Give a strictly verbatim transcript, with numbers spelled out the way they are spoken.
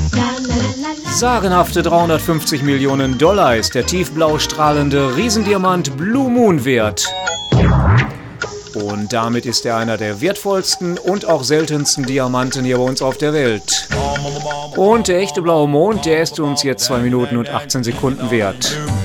Sagenhafte dreihundertfünfzig Millionen Dollar ist der tiefblau strahlende Riesendiamant Blue Moon wert. Und damit ist er einer der wertvollsten und auch seltensten Diamanten hier bei uns auf der Welt. Und der echte blaue Mond, der ist uns jetzt zwei Minuten und achtzehn Sekunden wert.